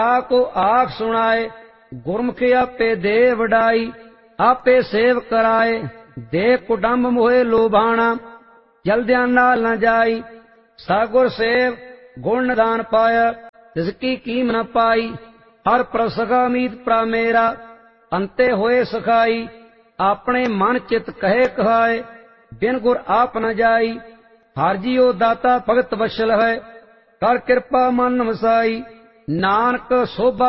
को आख सुनाए, गुरमुख आपे दे वडाई, आपे सेव कराए, दे कुडम्ब मोहे लोभाणा, जल्दियां नाल न जाई। सागुर सेव गुण निदान पाया, तिसकी कीम न पाई। हर प्रसगा मीत प्रा मेरा, अंते होए सखाई। अपने मन चित कहे कहाए, बिन गुर आप न जाई। हर जियो दाता भगत वशल है, कर कृपा मन वसाई। नानक सोभा